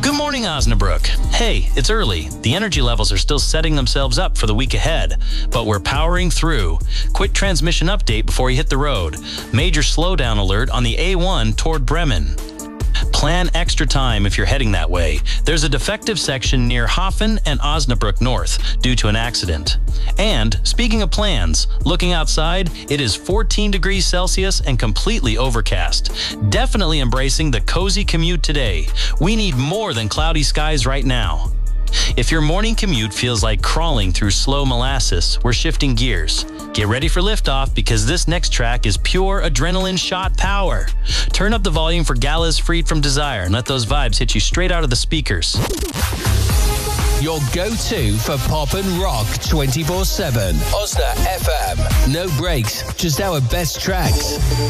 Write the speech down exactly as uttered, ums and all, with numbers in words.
Good morning, Osnabrück. Hey, it's early. The energy levels are still setting themselves up for the week ahead, but we're powering through. Quick transmission update before you hit the road. Major slowdown alert on the A one toward Bremen. Plan extra time if you're heading that way. There's a defective section near Hafen and Osnabrück North due to an accident. And speaking of plans, looking outside, it is fourteen degrees Celsius and completely overcast. Definitely embracing the cozy commute today. We need more than cloudy skies right now. If your morning commute feels like crawling through slow molasses, we're shifting gears. Get ready for liftoff because this next track is pure adrenaline shot power. Turn up the volume for Gala's Freed from Desire and let those vibes hit you straight out of the speakers. Your go-to for pop and rock twenty-four seven. Osna F M. No breaks, just our best tracks.